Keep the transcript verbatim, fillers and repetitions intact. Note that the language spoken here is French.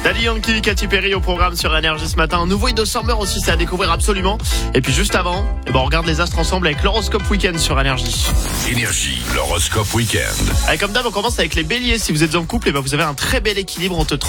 Daddy Yankee, Katy Perry au programme sur Énergie ce matin. Un nouveau hit de Summer aussi, c'est à découvrir absolument. Et puis juste avant, eh ben on regarde les astres ensemble avec l'horoscope week-end sur Énergie. Énergie, l'horoscope week-end. Allez, comme d'hab, on commence avec les béliers. Si vous êtes en couple, eh ben vous avez un très bel équilibre entre